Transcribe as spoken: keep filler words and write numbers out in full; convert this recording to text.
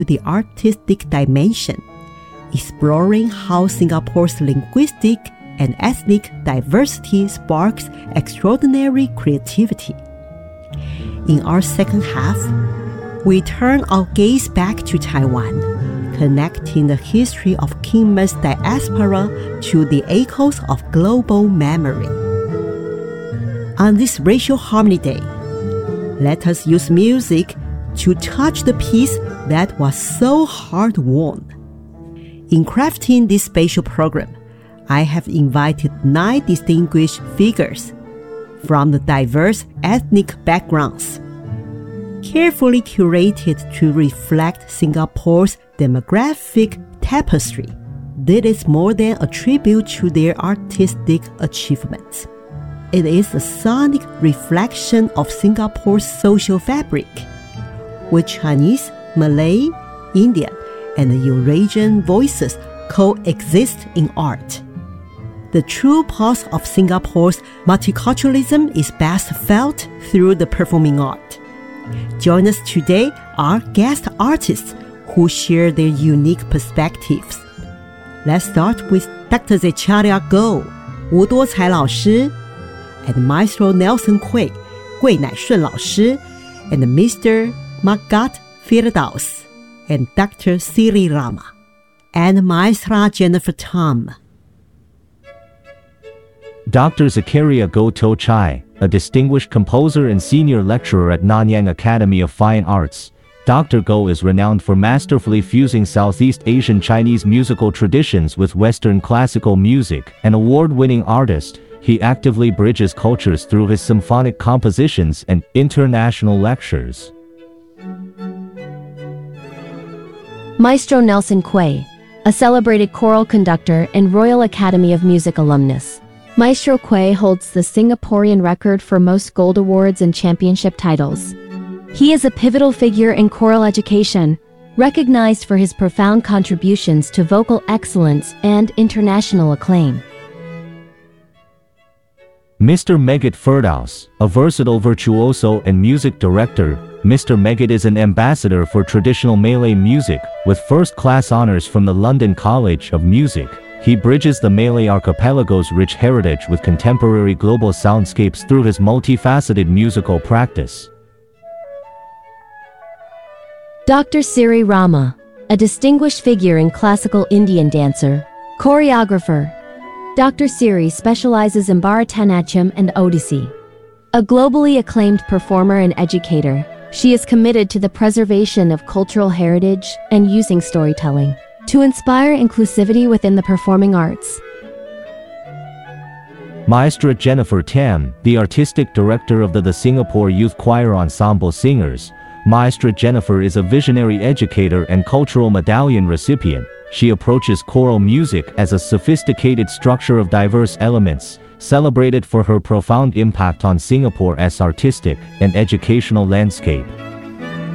the artistic dimension, exploring how Singapore's linguistic and ethnic diversity sparks extraordinary creativity. In our second half, we turn our gaze back to Taiwan, connecting the history of Kinmen's diaspora to the echoes of global memory. On this Racial Harmony Day, let us use music to touch the piece that was so hard-won. In crafting this special program, I have invited nine distinguished figures from the diverse ethnic backgrounds, carefully curated to reflect Singapore's demographic tapestry. This is more than a tribute to their artistic achievements. It is a sonic reflection of Singapore's social fabric, where Chinese, Malay, Indian, and Eurasian voices coexist in art. The true pulse of Singapore's multiculturalism is best felt through the performing art. Join us today are guest artists who share their unique perspectives. Let's start with Doctor Zecharia Goh, 吴多才老师, and Maestro Nelson Kuei, 桂乃顺老师, and Mister Magath Firdaus, and Doctor Siri Rama, and Maestra Jennifer Tom. Doctor Zakaria Goh To Chai, a distinguished composer and senior lecturer at Nanyang Academy of Fine Arts. Doctor Goh is renowned for masterfully fusing Southeast Asian Chinese musical traditions with Western classical music. An award-winning artist, he actively bridges cultures through his symphonic compositions and international lectures. Maestro Nelson Kuei, a celebrated choral conductor and Royal Academy of Music alumnus. Maestro Kuei holds the Singaporean record for most gold awards and championship titles. He is a pivotal figure in choral education, recognized for his profound contributions to vocal excellence and international acclaim. Mister Magath Firdaus, a versatile virtuoso and music director, Mister Magath is an ambassador for traditional Malay music, with first-class honors from the London College of Music. He bridges the Malay archipelago's rich heritage with contemporary global soundscapes through his multifaceted musical practice. Doctor Siri Rama, a distinguished figure in classical Indian dancer, choreographer. Doctor Siri specializes in Bharatanatyam and Odissi. A globally acclaimed performer and educator, she is committed to the preservation of cultural heritage and using storytelling to inspire inclusivity within the performing arts. Maestra Jennifer Tam, the artistic director of the, the Singapore Youth Choir Ensemble Singers. Maestra Jennifer is a visionary educator and cultural medallion recipient. She approaches choral music as a sophisticated structure of diverse elements, celebrated for her profound impact on Singapore's artistic and educational landscape.